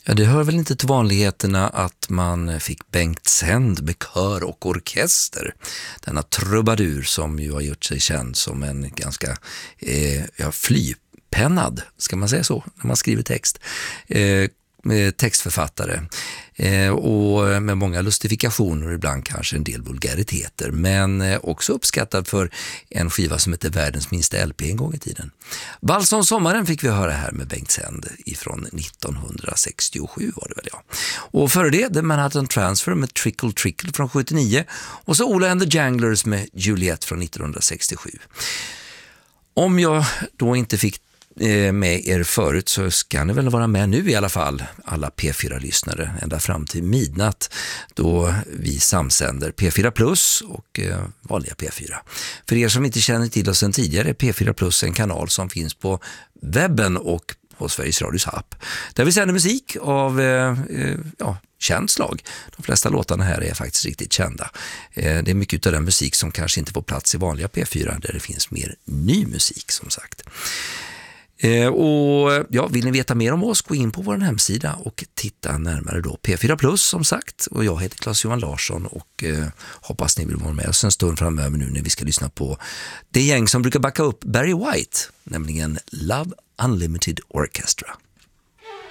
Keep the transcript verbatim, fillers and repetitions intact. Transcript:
Ja, det hör väl inte till vanligheterna att man fick Bengt Sänd med kör och orkester. Denna trubadur som ju har gjort sig känd som en ganska eh, ja, flypennad, ska man säga så, när man skriver text. Eh, med textförfattare eh, och med många lustifikationer och ibland kanske en del vulgariteter, men eh, också uppskattad för en skiva som heter Världens minsta L P en gång i tiden. Vals om sommaren fick vi höra här med Bengt Sänd ifrån nittonhundrasextiosju var det väl, ja. Och före det The Manhattan Transfer med Trickle Trickle från sjuttionio och så Ola and the Janglers med Juliet från nittonhundrasextiosju. Om jag då inte fick med er förut så ska ni väl vara med nu i alla fall, alla P fyra-lyssnare, ända fram till midnatt då vi samsänder P fyra Plus och eh, vanliga P fyra. För er som inte känner till oss sedan tidigare är P fyra Plus en kanal som finns på webben och på Sveriges Radios app, där vi sänder musik av eh, eh, ja, känd slag. De flesta låtarna här är faktiskt riktigt kända. Eh, det är mycket av den musik som kanske inte får plats i vanliga P fyra, där det finns mer ny musik som sagt. Eh, och ja, vill ni veta mer om oss, gå in på vår hemsida och titta närmare då. P fyra Plus som sagt, och jag heter Claes-Johan Larsson och eh, hoppas ni vill vara med oss en stund framöver nu när vi ska lyssna på det gäng som brukar backa upp Barry White, nämligen Love Unlimited Orchestra.